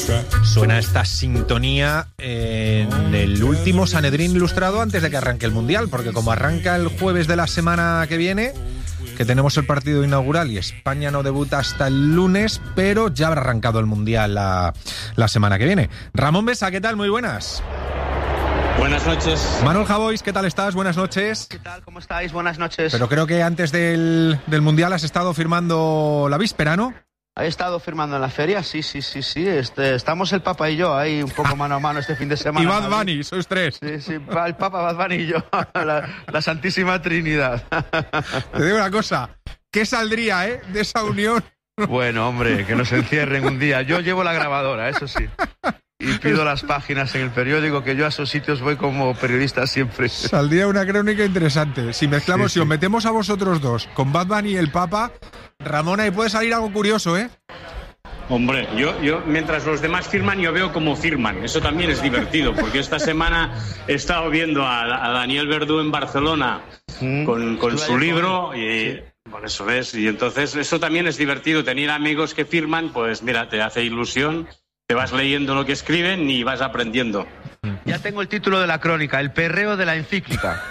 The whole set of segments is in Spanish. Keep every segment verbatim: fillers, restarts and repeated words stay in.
Suena esta sintonía en el último Sanedrín Ilustrado antes de que arranque el Mundial, porque como arranca el jueves de la semana que viene, que tenemos el partido inaugural y España no debuta hasta el lunes, pero ya habrá arrancado el Mundial la, la semana que viene. Ramón Besa, ¿qué tal? Muy buenas. Buenas noches. Manuel Javois, ¿qué tal estás? Buenas noches. ¿Qué tal? ¿Cómo estáis? Buenas noches. Pero creo que antes del, del Mundial has estado firmando la víspera, ¿no? ¿He estado firmando en la feria? Sí, sí, sí, sí. Este, estamos el Papa y yo ahí un poco mano a mano este fin de semana. Y Bad Bunny, sois tres. Sí, sí, el Papa, Bad Bunny y yo. La, la Santísima Trinidad. Te digo una cosa, ¿qué saldría, eh, de esa unión? Bueno, hombre, que nos encierren un día. Yo llevo la grabadora, eso sí. Y pido las páginas en el periódico, que yo a esos sitios voy como periodista siempre. Saldría una crónica interesante. Si mezclamos, sí, si os sí. metemos a vosotros dos con Bad Bunny y el Papa, Ramón, ahí puede salir algo curioso, ¿eh? Hombre, yo, yo mientras los demás firman, yo veo cómo firman. Eso también es divertido, porque esta semana he estado viendo a, a Daniel Verdú en Barcelona mm. con, con su libro y... Sí. Bueno, eso ves, y entonces eso también es divertido, tener amigos que firman, pues mira, te hace ilusión, te vas leyendo lo que escriben y vas aprendiendo. Ya tengo el título de la crónica, el perreo de la encíclica.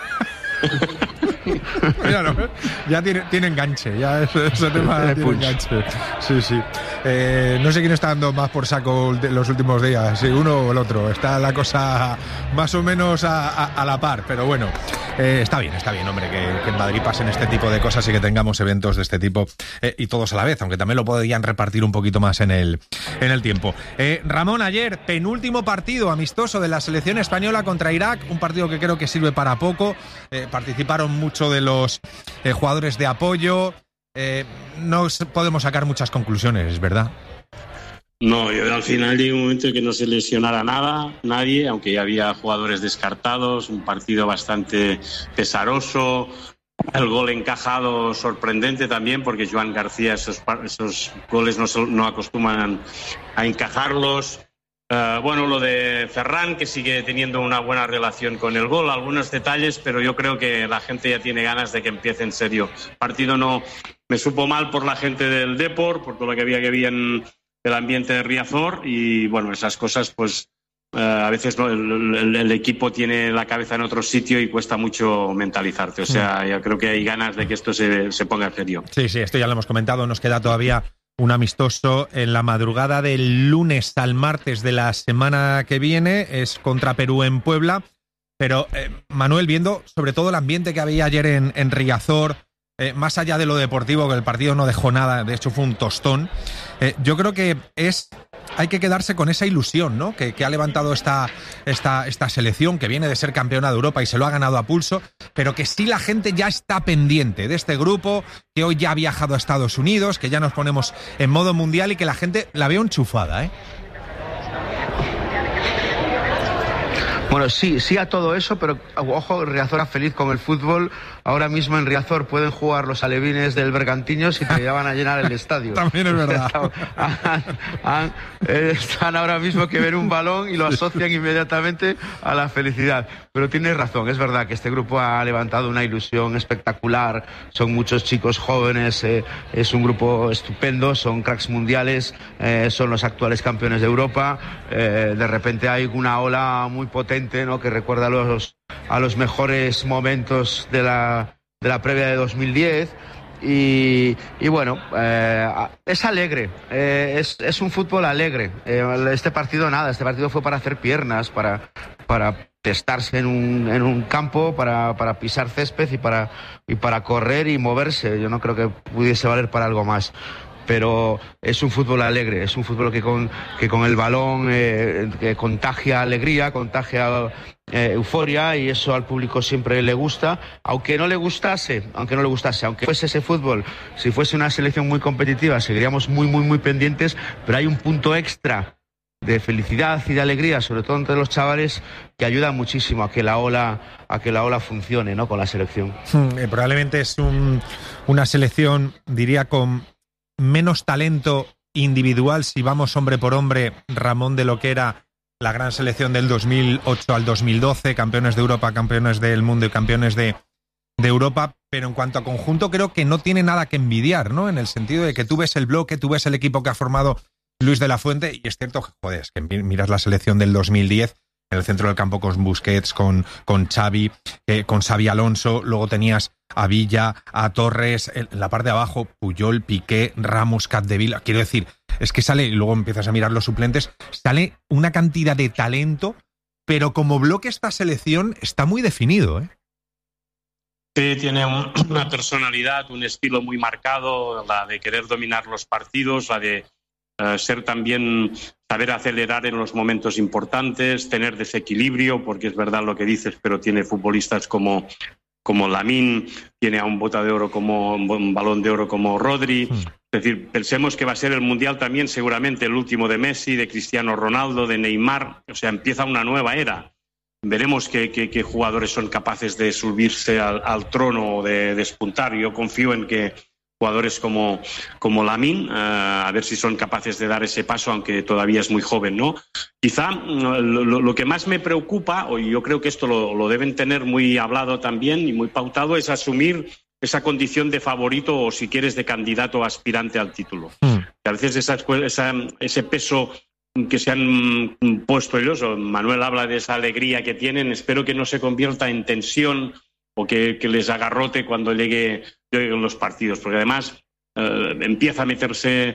Míralo, ya tiene, tiene enganche, ya ese, ese tema tiene, tiene enganche. Sí, sí. Eh, no sé quién está dando más por saco de los últimos días, si uno o el otro. Está la cosa más o menos a, a, a la par, pero bueno, eh, está bien, está bien, hombre, que, que en Madrid pasen este tipo de cosas y que tengamos eventos de este tipo eh, y todos a la vez, aunque también lo podrían repartir un poquito más en el, en el tiempo. Eh, Ramón, ayer, penúltimo partido amistoso de la selección española contra Irak, un partido que creo que sirve para poco. Eh, participaron mucho de los eh, jugadores de apoyo. Eh, no podemos sacar muchas conclusiones, ¿verdad? No, yo al final llegó un momento en que no se lesionara nada, nadie, aunque ya había jugadores descartados, un partido bastante pesaroso, el gol encajado sorprendente también, porque Joan García esos, esos goles no, no acostumbran a encajarlos. Uh, bueno, lo de Ferran, que sigue teniendo una buena relación con el gol, algunos detalles, pero yo creo que la gente ya tiene ganas de que empiece en serio. El partido no me supo mal por la gente del Depor, por todo lo que había que había en el ambiente de Riazor, y bueno, esas cosas pues uh, a veces ¿no? el, el, el equipo tiene la cabeza en otro sitio y cuesta mucho mentalizarte. O sea, yo creo que hay ganas de que esto se, se ponga en serio. Sí, sí, esto ya lo hemos comentado, nos queda todavía un amistoso en la madrugada del lunes al martes de la semana que viene, es contra Perú en Puebla, pero eh, Manuel, viendo sobre todo el ambiente que había ayer en, en Riazor, eh, más allá de lo deportivo, que el partido no dejó nada, de hecho fue un tostón, eh, yo creo que es hay que quedarse con esa ilusión, ¿no? Que, que ha levantado esta, esta, esta selección, que viene de ser campeona de Europa y se lo ha ganado a pulso, pero que sí la gente ya está pendiente de este grupo, que hoy ya ha viajado a Estados Unidos, que ya nos ponemos en modo mundial y que la gente la veo enchufada, ¿eh? Bueno, sí, sí a todo eso, pero ojo, Riazor feliz con el fútbol. Ahora mismo en Riazor pueden jugar los alevines del Bergantiños y te van a llenar el estadio. También es verdad. Han, han, están ahora mismo que ven un balón y lo asocian inmediatamente a la felicidad. Pero tienes razón, es verdad que este grupo ha levantado una ilusión espectacular. Son muchos chicos jóvenes, eh, es un grupo estupendo, son cracks mundiales, eh, son los actuales campeones de Europa. Eh, de repente hay una ola muy potente, ¿no? Que recuerda a los a los mejores momentos de la de la previa de dos mil diez y, y bueno, eh, es alegre, eh, es, es un fútbol alegre. Eh, este partido nada, este partido fue para hacer piernas, para para testarse en un en un campo, para para pisar césped y para y para correr y moverse. Yo no creo que pudiese valer para algo más. Pero es un fútbol alegre, es un fútbol que con, que con el balón eh, que contagia alegría, contagia eh, euforia, y eso al público siempre le gusta, aunque no le gustase, aunque no le gustase, aunque fuese ese fútbol, si fuese una selección muy competitiva, seguiríamos muy, muy, muy pendientes, pero hay un punto extra de felicidad y de alegría, sobre todo entre los chavales, que ayuda muchísimo a que la ola, a que la ola funcione, ¿no? Con la selección. Hmm, eh, probablemente es un, una selección, diría, con menos talento individual, si vamos hombre por hombre, Ramón, de lo que era la gran selección del dos mil ocho al dos mil doce, campeones de Europa, campeones del mundo y campeones de, de Europa, pero en cuanto a conjunto creo que no tiene nada que envidiar, ¿no? En el sentido de que tú ves el bloque, tú ves el equipo que ha formado Luis de la Fuente, y es cierto que, joder, es que miras la selección del dos mil diez, en el centro del campo con Busquets, con, con Xavi, eh, con Xavi Alonso, luego tenías a Villa, a Torres, en la parte de abajo, Puyol, Piqué, Ramos, Capdevila. Quiero decir, es que sale, y luego empiezas a mirar los suplentes, sale una cantidad de talento, pero como bloque esta selección está muy definido, ¿eh? Sí, tiene un, una personalidad, un estilo muy marcado, la de querer dominar los partidos, la de uh, ser también, saber acelerar en los momentos importantes, tener desequilibrio, porque es verdad lo que dices, pero tiene futbolistas como, como Lamine, tiene a un bota de oro como un balón de oro como Rodri. Mm. Es decir, pensemos que va a ser el Mundial también seguramente el último de Messi, de Cristiano Ronaldo, de Neymar, o sea, empieza una nueva era. Veremos qué, qué, qué jugadores son capaces de subirse al, al trono o de despuntar. Yo confío en que jugadores como, como Lamine, uh, a ver si son capaces de dar ese paso, aunque todavía es muy joven, ¿no? Quizá lo, lo que más me preocupa, o yo creo que esto lo, lo deben tener muy hablado también y muy pautado, es asumir esa condición de favorito o, si quieres, de candidato aspirante al título. Mm. A veces esa, esa, ese peso que se han puesto ellos, o Manuel habla de esa alegría que tienen, espero que no se convierta en tensión o que, que les agarrote cuando llegue, lleguen los partidos, porque además eh, empieza a meterse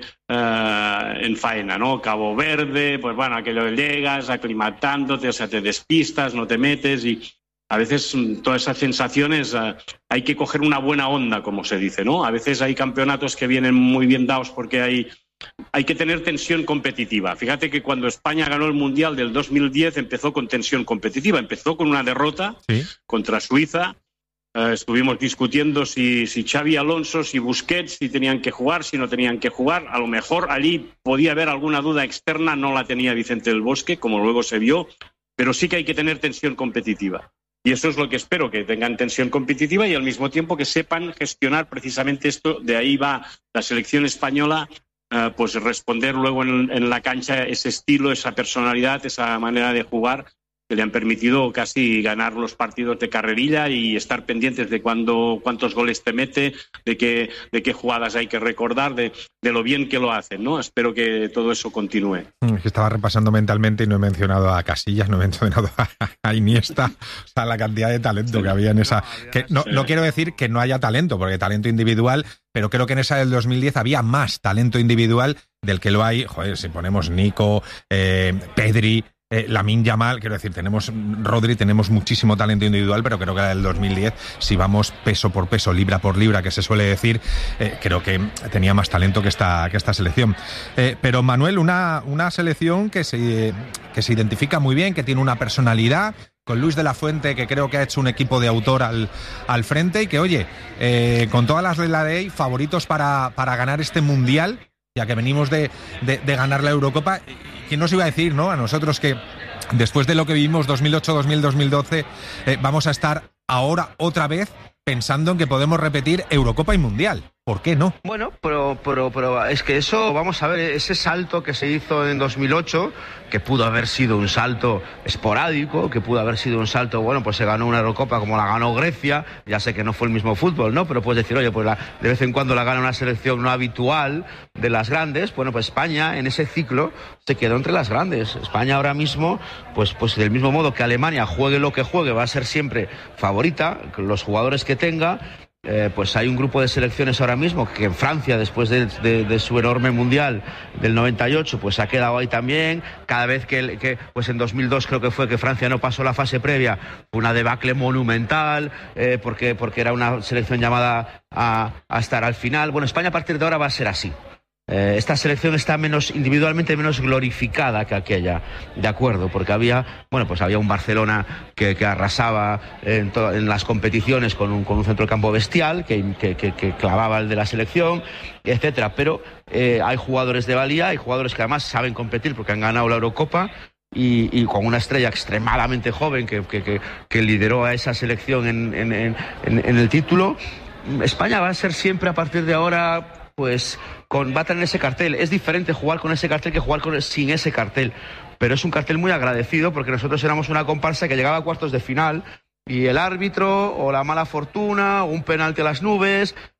eh, en faena, ¿no? Cabo Verde, pues bueno, aquello llegas aclimatándote, o sea, te despistas, no te metes, y a veces todas esas sensaciones eh, hay que coger una buena onda, como se dice, ¿no? A veces hay campeonatos que vienen muy bien dados porque hay Hay que tener tensión competitiva. Fíjate que cuando España ganó el Mundial del dos mil diez empezó con tensión competitiva. Empezó con una derrota, ¿sí?, contra Suiza. Uh, estuvimos discutiendo si, si Xavi Alonso, si Busquets, si tenían que jugar, si no tenían que jugar. A lo mejor allí podía haber alguna duda externa, no la tenía Vicente del Bosque, como luego se vio, pero sí que hay que tener tensión competitiva. Y eso es lo que espero, que tengan tensión competitiva y al mismo tiempo que sepan gestionar precisamente esto. De ahí va la selección española. Uh, pues responder luego en, en la cancha ese estilo, esa personalidad, esa manera de jugar que le han permitido casi ganar los partidos de carrerilla y estar pendientes de cuándo, cuántos goles te mete, de qué, de qué jugadas hay que recordar, de, de lo bien que lo hacen, ¿no? Espero que todo eso continúe. Estaba repasando mentalmente y no he mencionado a Casillas, no he mencionado a, a Iniesta, o sea, la cantidad de talento que había en esa... Que no, no quiero decir que no haya talento, porque talento individual, pero creo que en esa del dos mil diez había más talento individual del que lo hay, joder, si ponemos Nico, eh, Pedri, Eh, Lamine Yamal, quiero decir, tenemos Rodri, tenemos muchísimo talento individual, pero creo que la del dos mil diez, si vamos peso por peso, libra por libra, que se suele decir, eh, creo que tenía más talento que esta, que esta selección. Eh, pero Manuel, una, una selección que se, que se identifica muy bien, que tiene una personalidad, con Luis de la Fuente, que creo que ha hecho un equipo de autor al, al frente, y que, oye, eh, con todas las de la ley, favoritos para, para ganar este Mundial, ya que venimos de, de, de ganar la Eurocopa. ¿Quién nos iba a decir, no? A nosotros que después de lo que vivimos dos mil ocho, dos mil, dos mil doce, eh, vamos a estar ahora otra vez pensando en que podemos repetir Eurocopa y Mundial. ¿Por qué no? Bueno, pero, pero, pero es que eso, vamos a ver, ese salto que se hizo en dos mil ocho, que pudo haber sido un salto esporádico, que pudo haber sido un salto, bueno, pues se ganó una Eurocopa como la ganó Grecia, ya sé que no fue el mismo fútbol, ¿no? Pero puedes decir, oye, pues la, de vez en cuando la gana una selección no habitual de las grandes. Bueno, pues España en ese ciclo se quedó entre las grandes. España ahora mismo, pues, pues del mismo modo que Alemania, juegue lo que juegue, va a ser siempre favorita, los jugadores que tenga. Eh, pues hay un grupo de selecciones ahora mismo que en Francia, después de, de, de su enorme mundial del noventa y ocho, pues ha quedado ahí también. Cada vez que, que pues en dos mil dos creo que fue que Francia no pasó la fase previa, fue una debacle monumental, eh, porque, porque era una selección llamada a, a estar al final. Bueno, España a partir de ahora va a ser así. Eh, esta selección está menos individualmente menos glorificada que aquella, de acuerdo, porque había, bueno, pues había un Barcelona que, que arrasaba en, to- en las competiciones con un, con un centro de campo bestial que, que, que, que clavaba el de la selección, etcétera. Pero eh, hay jugadores de valía, hay jugadores que además saben competir porque han ganado la Eurocopa. Y, y con una estrella extremadamente joven que, que, que, que lideró a esa selección en, en, en, en el título. España va a ser siempre a partir de ahora, pues con, va a tener ese cartel. Es diferente jugar con ese cartel que jugar con, sin ese cartel, pero es un cartel muy agradecido porque nosotros éramos una comparsa que llegaba a cuartos de final y el árbitro o la mala fortuna o un penalti a las nubes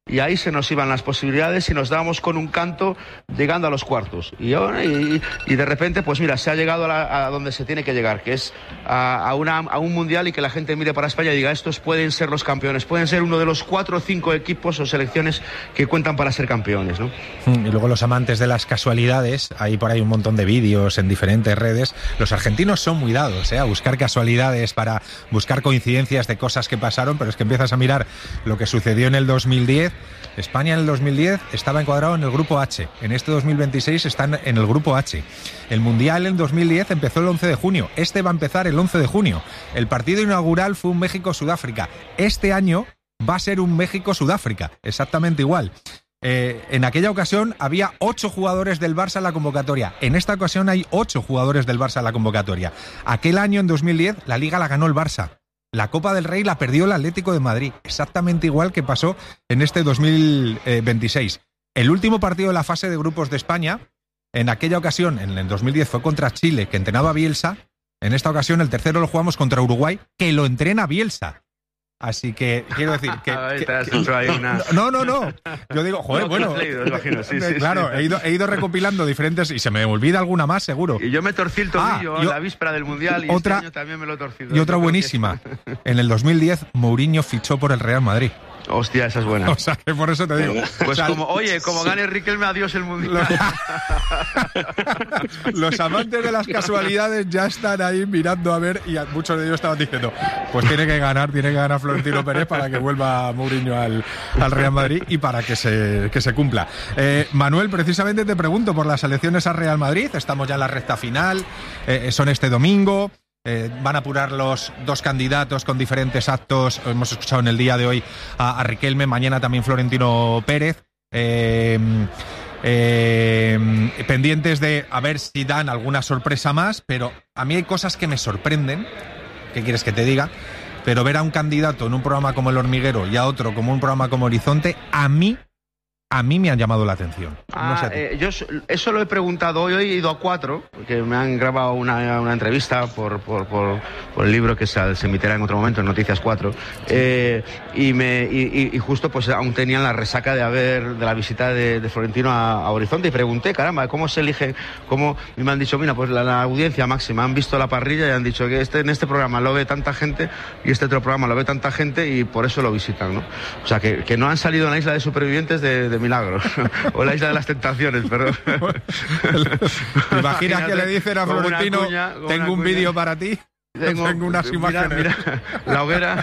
y ahí se nos iban las posibilidades y nos dábamos con un canto llegando a los cuartos. Y, y, y de repente, pues mira, se ha llegado a, la, a donde se tiene que llegar, que es a, a, una, a un mundial y que la gente mire para España y diga, estos pueden ser los campeones, pueden ser uno de los cuatro o cinco equipos o selecciones que cuentan para ser campeones, ¿no? Y luego los amantes de las casualidades, hay por ahí un montón de vídeos en diferentes redes. Los argentinos son muy dados, ¿eh?, a buscar casualidades, para buscar coincidencias de cosas que pasaron, pero es que empiezas a mirar lo que sucedió en el dos mil diez. España en el dos mil diez estaba encuadrado en el grupo H, en este dos mil veintiséis están en el grupo H. El Mundial en dos mil diez empezó el once de junio, este va a empezar el once de junio. El partido inaugural fue un México-Sudáfrica, este año va a ser un México-Sudáfrica, exactamente igual. Eh, en aquella ocasión había ocho jugadores del Barça en la convocatoria, en esta ocasión hay ocho jugadores del Barça en la convocatoria. Aquel año, en dos mil diez, la Liga la ganó el Barça. La Copa del Rey la perdió el Atlético de Madrid, exactamente igual que pasó en este dos mil veintiséis. El último partido de la fase de grupos de España, en aquella ocasión, en el dos mil diez, fue contra Chile, que entrenaba Bielsa. En esta ocasión, el tercero lo jugamos contra Uruguay, que lo entrena Bielsa. Así que, quiero decir que... que, que una... No, no, no. Yo digo, joder, no, bueno... Leído, imagino. Sí, sí, claro, sí. He, ido, he ido recopilando diferentes... Y se me olvida alguna más, seguro. Y yo me torcí el tobillo ah, yo, la víspera del Mundial y otra, este año también me lo he torcido. Y otra buenísima. Que... En el dos mil diez, Mourinho fichó por el Real Madrid. Hostia, esa es buena. O sea, que por eso te digo. Pues o sea, como, oye, como sí. Gane Riquelme, adiós el Mundial. Los... Los amantes de las casualidades ya están ahí mirando a ver, y muchos de ellos estaban diciendo, pues tiene que ganar, tiene que ganar Florentino Pérez para que vuelva Mourinho al, al Real Madrid y para que se, que se cumpla. Eh, Manuel, precisamente te pregunto por las elecciones al Real Madrid, estamos ya en la recta final, eh, son este domingo. Eh, van a apurar los dos candidatos con diferentes actos. Hemos escuchado en el día de hoy a, a Riquelme, mañana también Florentino Pérez. Eh, eh, pendientes de a ver si dan alguna sorpresa más, pero a mí hay cosas que me sorprenden. ¿Qué quieres que te diga? Pero ver a un candidato en un programa como El Hormiguero y a otro como un programa como Horizonte, a mí... A mí me han llamado la atención. Ah, no sé eh, yo eso lo he preguntado hoy, hoy he ido a cuatro, que me han grabado una, una entrevista por, por, por, por el libro que se, se emitirá en otro momento, en Noticias cuatro, eh, y, me, y, y justo pues aún tenían la resaca de haber de la visita de, de Florentino a, a Horizonte, y pregunté, caramba, ¿cómo se elige? ¿Cómo? Y me han dicho, mira, pues la, la audiencia máxima, han visto la parrilla y han dicho que este en este programa lo ve tanta gente y este otro programa lo ve tanta gente y por eso lo visitan, ¿no? O sea, que, que no han salido en la isla de supervivientes de, de milagros. O la isla de las tentaciones, perdón. ¿Te imaginas que le dicen a Florentino, cuña, tengo un vídeo para ti? Tengo, tengo unas imágenes. Mira, mira, la hoguera.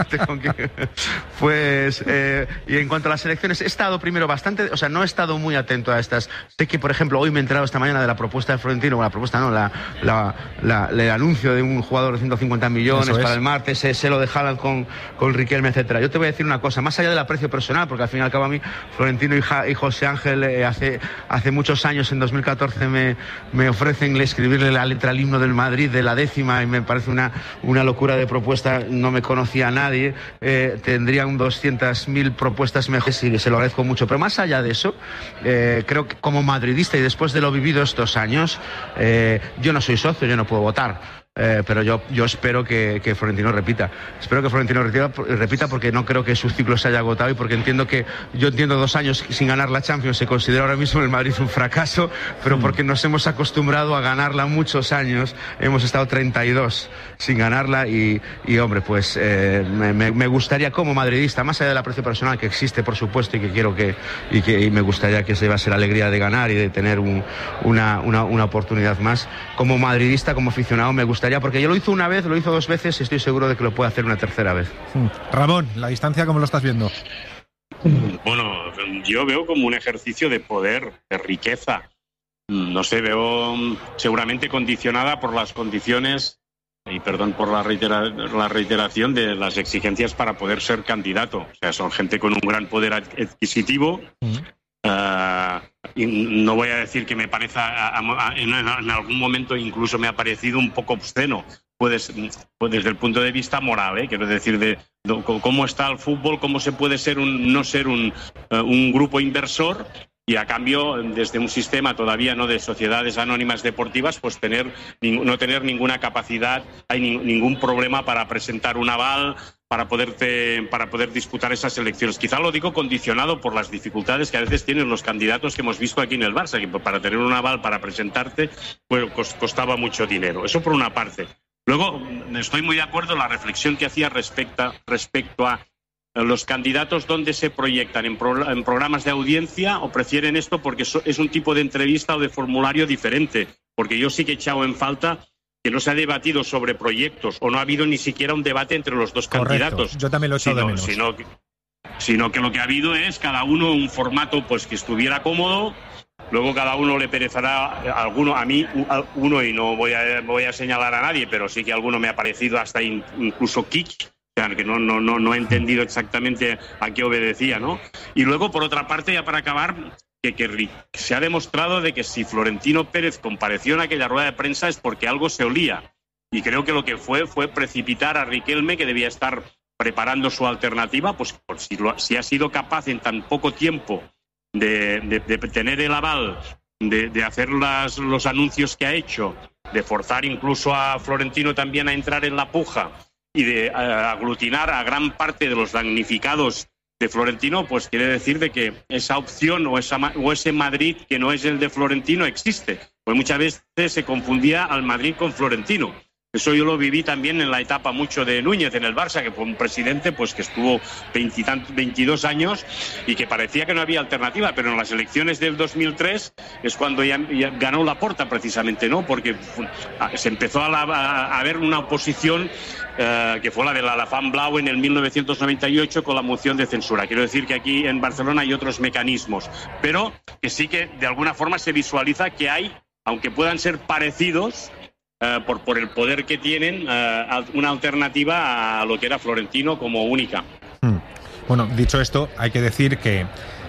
Pues, eh, y en cuanto a las elecciones, he estado primero bastante, o sea, no he estado muy atento a estas. Sé que, por ejemplo, hoy me he enterado esta mañana de la propuesta de Florentino, o la propuesta no, la, la, la, el anuncio de un jugador de ciento cincuenta millones para el martes, ese lo de Haaland con, con Riquelme, etcétera. Yo te voy a decir una cosa, más allá del aprecio personal, porque al fin y al cabo a mí, Florentino y, ja, y José Ángel, eh, hace, hace muchos años, en dos mil catorce, me, me ofrecen escribirle la letra al himno del Madrid de la décima, y me parece una, una locura de propuesta, no me conocía a nadie, eh, tendrían doscientas mil propuestas mejores y se lo agradezco mucho. Pero más allá de eso, eh, creo que como madridista y después de lo vivido estos años, eh, yo no soy socio, yo no puedo votar. Eh, pero yo, yo espero que, que Florentino repita. Espero que Florentino repita, repita porque no creo que su ciclo se haya agotado y porque entiendo que, yo entiendo dos años sin ganar la Champions, se considera ahora mismo el Madrid un fracaso, pero porque nos hemos acostumbrado a ganarla muchos años, hemos estado treinta y dos sin ganarla y, y hombre, pues eh, me, me gustaría como madridista, más allá del aprecio personal que existe, por supuesto, y que quiero que, y que y me gustaría que se llevase la alegría de ganar y de tener un, una, una, una oportunidad más, como madridista, como aficionado, me gustaría, porque yo lo hizo una vez, lo hizo dos veces y estoy seguro de que lo puede hacer una tercera vez. Ramón, la distancia, ¿cómo lo estás viendo? Bueno, yo veo como un ejercicio de poder, de riqueza. No sé, veo seguramente condicionada por las condiciones, y perdón por la, reitera, la reiteración, de las exigencias para poder ser candidato. O sea, son gente con un gran poder adquisitivo. Uh-huh. Uh, y no voy a decir que me parece a, a, a, en, en algún momento incluso me ha parecido un poco obsceno, pues, pues desde el punto de vista moral, ¿eh? Quiero decir, de, de cómo está el fútbol, cómo se puede ser un, no ser un, uh, un grupo inversor y a cambio desde un sistema todavía no de sociedades anónimas deportivas, pues tener no tener ninguna capacidad, hay ni, ningún problema para presentar un aval para poderte, para poder disputar esas elecciones. Quizá lo digo condicionado por las dificultades que a veces tienen los candidatos que hemos visto aquí en el Barça, que para tener un aval para presentarte, pues costaba mucho dinero. Eso por una parte. Luego, estoy muy de acuerdo en la reflexión que hacía respecto, respecto a los candidatos dónde se proyectan, en, pro, en programas de audiencia, o prefieren esto porque so, es un tipo de entrevista o de formulario diferente. Porque yo sí que he echado en falta que no se ha debatido sobre proyectos, o no ha habido ni siquiera un debate entre los dos Correcto. candidatos. Yo también lo he echado de menos. Sino que, sino que lo que ha habido es cada uno un formato pues que estuviera cómodo. Luego cada uno le perecerá, alguno, a mí uno, y no voy a, voy a señalar a nadie, pero sí que alguno me ha parecido hasta in, incluso kitsch, o sea, que no, no, no, no he entendido exactamente a qué obedecía, ¿no? Y luego, por otra parte, ya para acabar, que, que se ha demostrado de que si Florentino Pérez compareció en aquella rueda de prensa es porque algo se olía. Y creo que lo que fue fue precipitar a Riquelme, que debía estar preparando su alternativa, pues por si, lo, si ha sido capaz en tan poco tiempo de, de, de tener el aval, de, de hacer las, los anuncios que ha hecho, de forzar incluso a Florentino también a entrar en la puja y de uh, aglutinar a gran parte de los damnificados de Florentino, pues quiere decir de que esa opción o, esa, o ese Madrid que no es el de Florentino existe. Pues muchas veces se confundía al Madrid con Florentino. Eso yo lo viví también en la etapa mucho de Núñez en el Barça, que fue un presidente pues que estuvo veintidós años y que parecía que no había alternativa, pero en las elecciones del dos mil tres es cuando ya, ya ganó Laporta precisamente, ¿no? Porque se empezó a, la, a, a ver una oposición eh, que fue la de la Fan Blau en el mil novecientos noventa y ocho con la moción de censura. Quiero decir que aquí en Barcelona hay otros mecanismos, pero que sí que de alguna forma se visualiza que hay, aunque puedan ser parecidos, Uh, por, por el poder que tienen, uh, una alternativa a lo que era Florentino como única. Hmm. Bueno, dicho esto, hay que decir que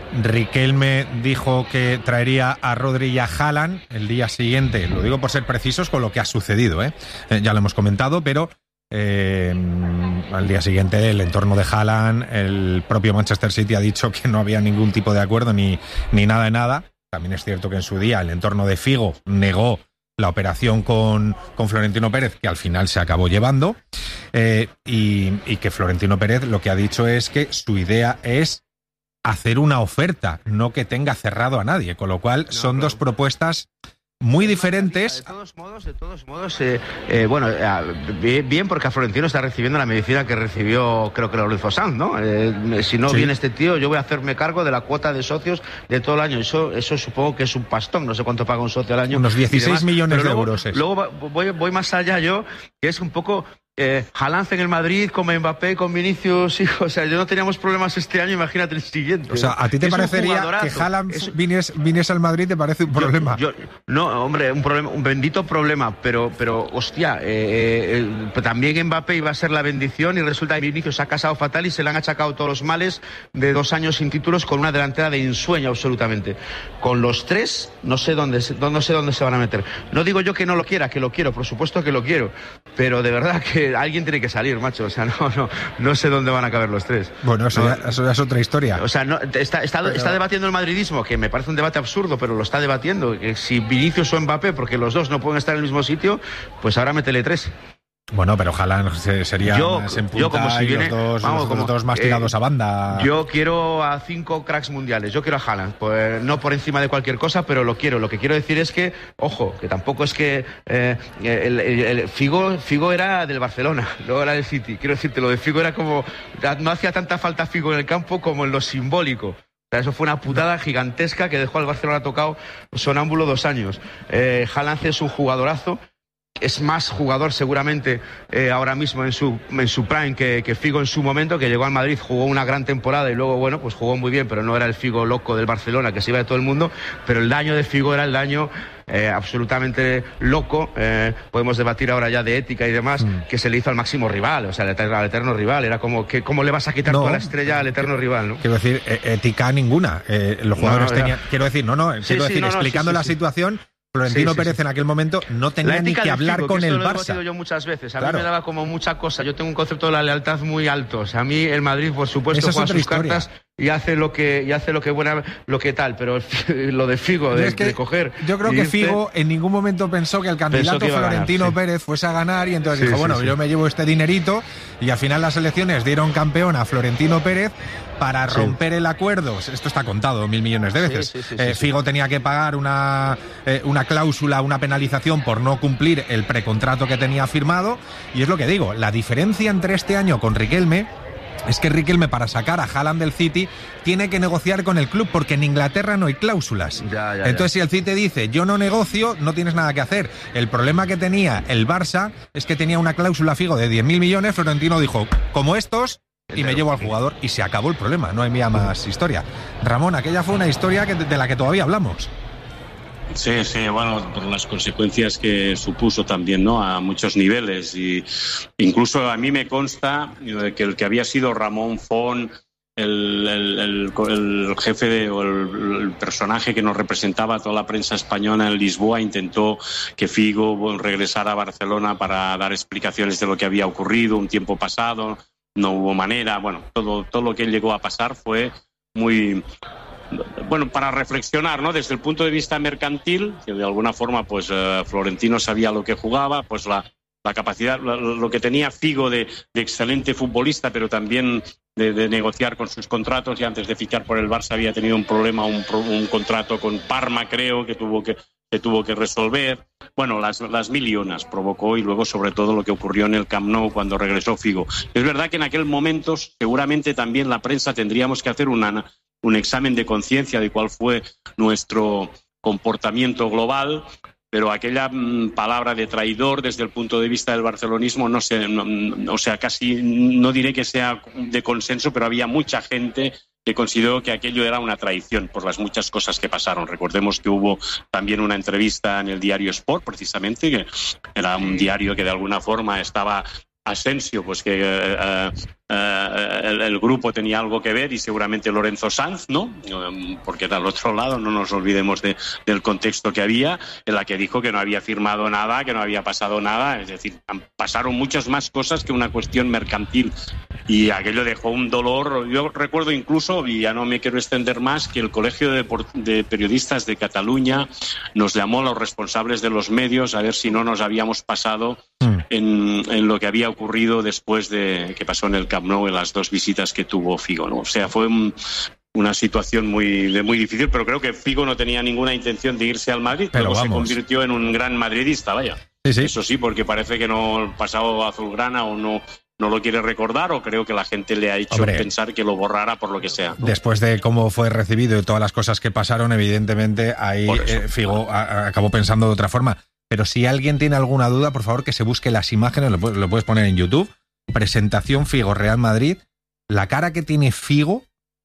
Riquelme dijo que traería a Rodri y a Haaland el día siguiente, lo digo por ser precisos con lo que ha sucedido, ¿eh? Eh, ya lo hemos comentado, pero eh, al día siguiente el entorno de Haaland, el propio Manchester City ha dicho que no había ningún tipo de acuerdo ni, ni nada de nada. También es cierto que en su día el entorno de Figo negó la operación con, con Florentino Pérez, que al final se acabó llevando, eh, y, y que Florentino Pérez lo que ha dicho es que su idea es hacer una oferta, no que tenga cerrado a nadie, con lo cual son no, dos propuestas muy diferentes. De todos modos, de todos modos, eh, eh, bueno, eh, bien, porque a Florentino está recibiendo la medicina que recibió, creo que Lorenzo Sanz, ¿no? Eh, si no sí. viene este tío, yo voy a hacerme cargo de la cuota de socios de todo el año. Eso, eso supongo que es un pastón, no sé cuánto paga un socio al año. Unos dieciséis millones de luego, euros. Es. Luego voy, voy más allá yo, que es un poco Eh, Haaland en el Madrid, con Mbappé, con Vinicius, hijo, o sea, yo no teníamos problemas este año, imagínate el siguiente. O sea, ¿a ti te parecería que Haaland es... viniese, viniese al Madrid te parece un problema? Yo, yo, no, hombre, un problema, un bendito problema, pero, pero hostia, eh, eh, también Mbappé iba a ser la bendición y resulta que Vinicius se ha casado fatal y se le han achacado todos los males de dos años sin títulos con una delantera de ensueño absolutamente. Con los tres, no sé dónde, no sé dónde se van a meter. No digo yo que no lo quiera, que lo quiero, por supuesto que lo quiero, pero de verdad que alguien tiene que salir, macho, o sea, no, no, no sé dónde van a caber los tres. Bueno, eso, no, ya, eso ya es otra historia. O sea, no, está, está, pero... está debatiendo el madridismo, que me parece un debate absurdo, pero lo está debatiendo, que si Vinicius o Mbappé, porque los dos no pueden estar en el mismo sitio, pues ahora métele tres. Bueno, pero Haaland sería yo, más en punta yo como si viene, y los dos, vamos, los como, dos más tirados eh, a banda. Yo quiero a cinco cracks mundiales, yo quiero a Haaland, pues no por encima de cualquier cosa, pero lo quiero. Lo que quiero decir es que, ojo, que tampoco es que eh, el, el, el Figo, Figo era del Barcelona, luego era del City. Quiero decirte, lo de Figo era como, no hacía tanta falta Figo en el campo como en lo simbólico. O sea, eso fue una putada gigantesca que dejó al Barcelona tocado sonámbulo dos años. Eh, Haaland es un jugadorazo. Es más jugador seguramente eh, ahora mismo en su, en su prime que, que Figo en su momento, que llegó al Madrid, jugó una gran temporada y luego, bueno, pues jugó muy bien, pero no era el Figo loco del Barcelona que se iba de todo el mundo, pero el daño de Figo era el daño eh, absolutamente loco, eh, podemos debatir ahora ya de ética y demás, mm. que se le hizo al máximo rival, o sea, al eterno, al eterno rival, era como, que ¿cómo le vas a quitar no, toda la estrella al eterno que, rival? ¿no? Quiero decir, ética ninguna, eh, los jugadores no, no, tenían, quiero decir, no, no, sí, quiero sí, decir, no, no, explicando sí, sí, la sí. situación. Florentino sí, sí, Pérez sí. en aquel momento no tenía ni que hablar Figo, con que el lo he Barça. debatido yo muchas veces. A claro. mí me daba como mucha cosa. Yo tengo un concepto de la lealtad muy alto. O sea, a mí el Madrid, por supuesto, Esa juega es otra sus historia. cartas y hace lo que y hace lo que buena lo que tal, pero lo de Figo de, es que de coger. Yo creo que Figo en ningún momento pensó que el candidato que Florentino ganar, Pérez sí. fuese a ganar y entonces sí, dijo, sí, bueno, sí. yo me llevo este dinerito y al final las elecciones dieron campeón a Florentino Pérez para romper sí. el acuerdo. Esto está contado mil millones de veces. Sí, sí, sí, eh, sí, Figo sí. tenía que pagar una, eh, una cláusula, una penalización por no cumplir el precontrato que tenía firmado y es lo que digo, la diferencia entre este año con Riquelme es que Riquelme para sacar a Haaland del City tiene que negociar con el club porque en Inglaterra no hay cláusulas. Ya, ya, Entonces ya. si el City dice yo no negocio, no tienes nada que hacer. El problema que tenía el Barça es que tenía una cláusula Figo de diez mil millones, Florentino dijo, como estos, y me llevo al jugador y se acabó el problema, no hay más historia. Ramón, aquella fue una historia que, de la que todavía hablamos. Sí, sí, bueno, por las consecuencias que supuso también, ¿no? A muchos niveles y incluso a mí me consta que el que había sido Ramón Font, el, el, el, el jefe de, o el, el personaje que nos representaba a toda la prensa española en Lisboa, intentó que Figo bueno, regresara a Barcelona para dar explicaciones de lo que había ocurrido un tiempo pasado, no hubo manera, bueno, todo, todo lo que llegó a pasar fue muy... Bueno, para reflexionar, ¿no? Desde el punto de vista mercantil, que de alguna forma, pues uh, Florentino sabía lo que jugaba, pues la, la capacidad, lo, lo que tenía Figo de, de excelente futbolista, pero también de, de negociar con sus contratos. Y antes de fichar por el Barça había tenido un problema, un, un contrato con Parma, creo, que tuvo que, que tuvo que resolver. Bueno, las, las mil y unas provocó y luego, sobre todo, lo que ocurrió en el Camp Nou cuando regresó Figo. Es verdad que en aquel momento, seguramente también la prensa tendríamos que hacer una un examen de conciencia de cuál fue nuestro comportamiento global, pero aquella mmm, palabra de traidor desde el punto de vista del barcelonismo, no sé, no, o sea, casi no diré que sea de consenso, pero había mucha gente que consideró que aquello era una traición por las muchas cosas que pasaron. Recordemos que hubo también una entrevista en el diario Sport, precisamente, que era un diario que de alguna forma estaba... Asensio, pues que uh, uh, el, el grupo tenía algo que ver y seguramente Lorenzo Sanz, ¿no? Um, porque al otro lado no nos olvidemos de, del contexto que había, en la que dijo que no había firmado nada, que no había pasado nada, es decir, pasaron muchas más cosas que una cuestión mercantil y aquello dejó un dolor. Yo recuerdo incluso, y ya no me quiero extender más, que el Colegio de, de Periodistas de Cataluña nos llamó a los responsables de los medios a ver si no nos habíamos pasado mm. en, en lo que había ocurrido después de que pasó en el Camp Nou en las dos visitas que tuvo Figo, ¿no? O sea, fue un, una situación muy, de, muy difícil, pero creo que Figo no tenía ninguna intención de irse al Madrid, pero se convirtió en un gran madridista, vaya. Sí, sí. Eso sí, porque parece que no el pasado azulgrana o no... no lo quiere recordar o creo que la gente le ha hecho Hombre, pensar que lo borrara por lo que sea, ¿no? Después de cómo fue recibido y todas las cosas que pasaron, evidentemente ahí eh, Figo a, a, acabó pensando de otra forma. Pero si alguien tiene alguna duda, por favor que se busque las imágenes, lo, lo puedes poner en YouTube. Presentación Figo Real Madrid. La cara que tiene Figo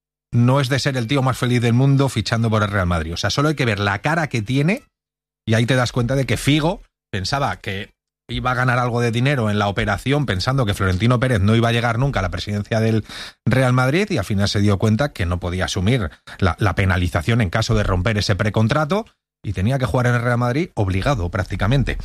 no es de ser el tío más feliz del mundo fichando por el Real Madrid. O sea, solo hay que ver la cara que tiene y ahí te das cuenta de que Figo pensaba que iba a ganar algo de dinero en la operación pensando que Florentino Pérez no iba a llegar nunca a la presidencia del Real Madrid y al final se dio cuenta que no podía asumir la, la penalización en caso de romper ese precontrato y tenía que jugar en el Real Madrid obligado prácticamente.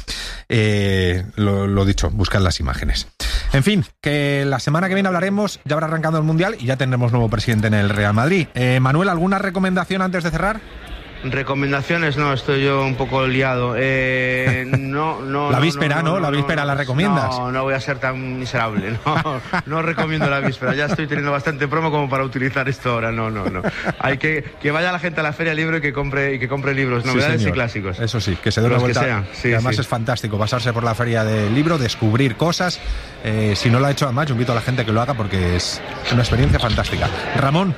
Eh, lo, lo dicho, buscad las imágenes. En fin, que la semana que viene hablaremos, ya habrá arrancado el Mundial y ya tendremos nuevo presidente en el Real Madrid. Eh, Manuel, ¿alguna recomendación antes de cerrar? Recomendaciones, no, estoy yo un poco liado. Eh, no, no, la víspera, ¿no? no, no, no la víspera no, la recomiendas. No, no voy a ser tan miserable. No, no recomiendo la víspera. Ya estoy teniendo bastante promo como para utilizar esto ahora. No, no, no. Hay que que vaya la gente a la feria del libro y que compre y que compre libros, novedades sí, y clásicos. Eso sí, que se dé una vuelta. Que sean. Sí, que además sí. Es fantástico pasarse por la feria del libro, descubrir cosas. Eh, si no lo ha hecho además, yo invito a la gente a que lo haga porque es una experiencia fantástica. Ramón.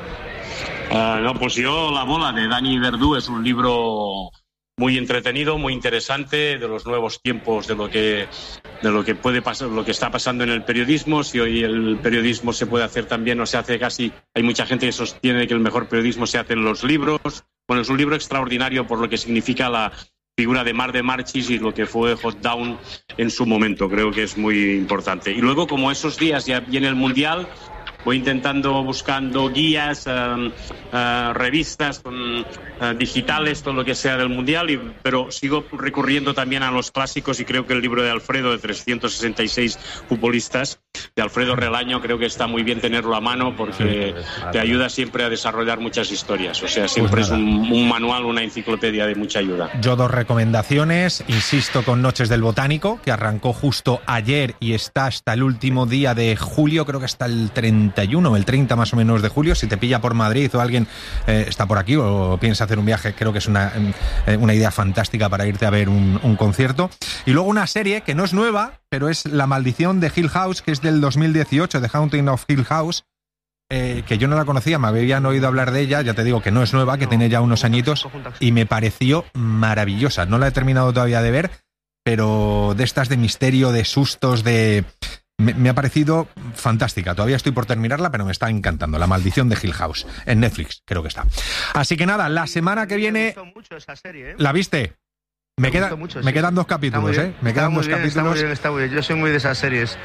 Uh, no, pues yo La bola de Dani Verdú es un libro muy entretenido, muy interesante, de los nuevos tiempos, de lo que de lo que puede pasar, lo que está pasando en el periodismo. Si hoy el periodismo se puede hacer también, o se hace casi, hay mucha gente que sostiene que el mejor periodismo se hace en los libros. Bueno, es un libro extraordinario por lo que significa la figura de Mar de Marchis y lo que fue Hot Down en su momento. Creo que es muy importante. Y luego, como esos días ya viene el Mundial, voy intentando, buscando guías, uh, uh, revistas con, uh, digitales, todo lo que sea del Mundial, y, pero sigo recurriendo también a los clásicos, y creo que el libro de Alfredo, de trescientos sesenta y seis futbolistas, de Alfredo Relaño, creo que está muy bien tenerlo a mano, porque sí, te ayuda siempre a desarrollar muchas historias. O sea, siempre pues es un, un manual, una enciclopedia de mucha ayuda. Yo dos recomendaciones, insisto, con Noches del Botánico, que arrancó justo ayer y está hasta el último día de julio, creo que hasta el treinta y uno o el treinta más o menos de julio. Si te pilla por Madrid o alguien eh, está por aquí o piensa hacer un viaje, creo que es una, eh, una idea fantástica para irte a ver un, un concierto. Y luego una serie que no es nueva, pero es La Maldición de Hill House, que es del dos mil dieciocho, The Haunting of Hill House, eh, que yo no la conocía, me habían oído hablar de ella, ya te digo que no es nueva, que tiene ya unos añitos, y me pareció maravillosa. No la he terminado todavía de ver, pero de estas de misterio, de sustos, de... Me, me ha parecido fantástica. Todavía estoy por terminarla, pero me está encantando. La Maldición de Hill House, en Netflix, creo que está. Así que nada, la semana que viene... Me gustó mucho esa serie, ¿eh? ¿La viste? Me, queda, mucho, me sí, quedan dos capítulos, ¿eh? Me quedan dos bien, capítulos. Está muy bien, está muy bien. Yo soy muy de esas series.